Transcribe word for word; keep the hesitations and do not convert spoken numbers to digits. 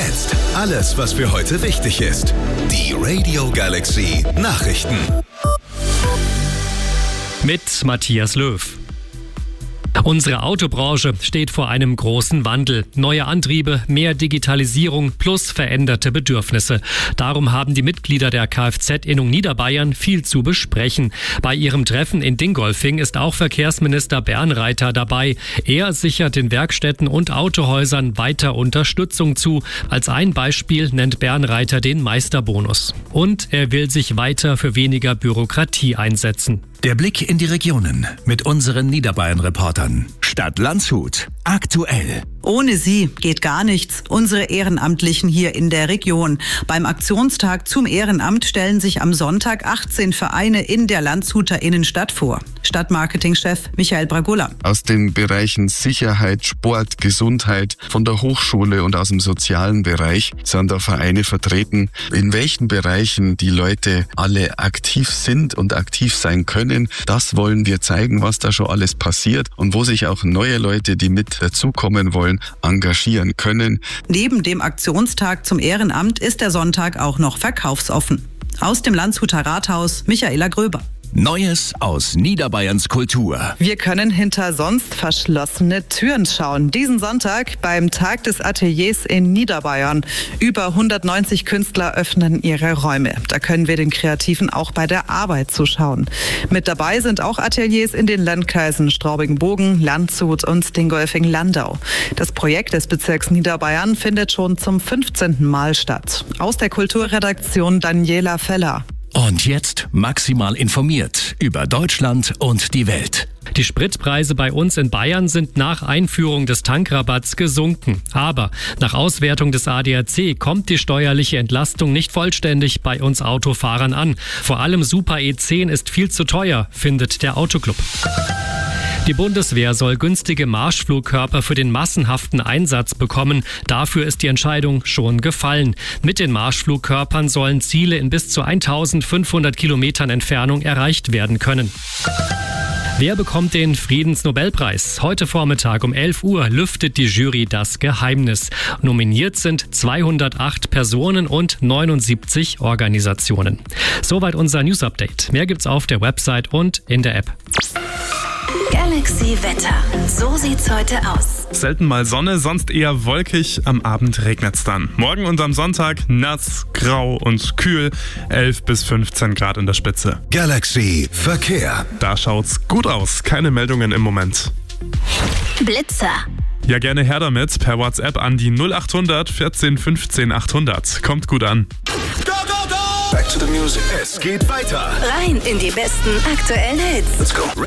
jetzt alles, was für heute wichtig ist. Die Radio Galaxy Nachrichten. Mit Matthias Löw. Unsere Autobranche steht vor einem großen Wandel. Neue Antriebe, mehr Digitalisierung plus veränderte Bedürfnisse. Darum haben die Mitglieder der Kfz-Innung Niederbayern viel zu besprechen. Bei ihrem Treffen in Dingolfing ist auch Verkehrsminister Bernreiter dabei. Er sichert den Werkstätten und Autohäusern weiter Unterstützung zu. Als ein Beispiel nennt Bernreiter den Meisterbonus. Und er will sich weiter für weniger Bürokratie einsetzen. Der Blick in die Regionen mit unseren Niederbayern-Reportern. Stadt Landshut. Aktuell. Ohne sie geht gar nichts. Unsere Ehrenamtlichen hier in der Region. Beim Aktionstag zum Ehrenamt stellen sich am Sonntag achtzehn Vereine in der Landshuter Innenstadt vor. Stadtmarketingchef Michael Bragulla. Aus den Bereichen Sicherheit, Sport, Gesundheit, von der Hochschule und aus dem sozialen Bereich sind da Vereine vertreten. In welchen Bereichen die Leute alle aktiv sind und aktiv sein können, das wollen wir zeigen, was da schon alles passiert und wo sich auch neue Leute, die mit dazukommen wollen, engagieren können. Neben dem Aktionstag zum Ehrenamt ist der Sonntag auch noch verkaufsoffen. Aus dem Landshuter Rathaus, Michaela Gröber. Neues aus Niederbayerns Kultur. Wir können hinter sonst verschlossene Türen schauen. Diesen Sonntag beim Tag des Ateliers in Niederbayern. Über hundertneunzig Künstler öffnen ihre Räume. Da können wir den Kreativen auch bei der Arbeit zuschauen. Mit dabei sind auch Ateliers in den Landkreisen Straubing-Bogen, Landshut und Dingolfing-Landau. Das Projekt des Bezirks Niederbayern findet schon zum fünfzehnten Mal statt. Aus der Kulturredaktion Daniela Feller. Und jetzt maximal informiert über Deutschland und die Welt. Die Spritpreise bei uns in Bayern sind nach Einführung des Tankrabatts gesunken. Aber nach Auswertung des A D A C kommt die steuerliche Entlastung nicht vollständig bei uns Autofahrern an. Vor allem Super E zehn ist viel zu teuer, findet der Autoclub. Die Bundeswehr soll günstige Marschflugkörper für den massenhaften Einsatz bekommen. Dafür ist die Entscheidung schon gefallen. Mit den Marschflugkörpern sollen Ziele in bis zu eintausendfünfhundert Kilometern Entfernung erreicht werden können. Wer bekommt den Friedensnobelpreis? Heute Vormittag um elf Uhr lüftet die Jury das Geheimnis. Nominiert sind zweihundertacht Personen und neunundsiebzig Organisationen. Soweit unser News-Update. Mehr gibt's auf der Website und in der App. Galaxy Wetter. So sieht's heute aus. Selten mal Sonne, sonst eher wolkig. Am Abend regnet's dann. Morgen und am Sonntag nass, grau und kühl. elf bis fünfzehn Grad in der Spitze. Galaxy Verkehr. Da schaut's gut aus. Keine Meldungen im Moment. Blitzer. Ja, gerne her damit. Per WhatsApp an die null acht hundert vierzehn fünfzehn achthundert. Kommt gut an. Go, go, go! Back to the music. Es geht weiter. Rein in die besten aktuellen Hits. Let's go.